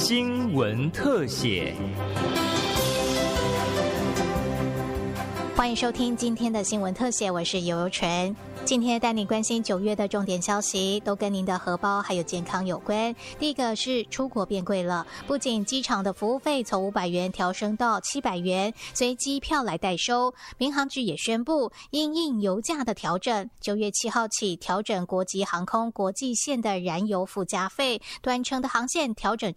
新闻特写。 欢迎收听今天的新闻特写，我是尤尤纯。今天带你关心9月的重点消息，都跟您的荷包还有健康有关。第一个是出国变贵了，不仅机场的服务费从500元调升到700元，随机票来代收。民航局也宣布，因应油价的调整，9月7号起调整国际航空国际线的燃油附加费，短程的航线调整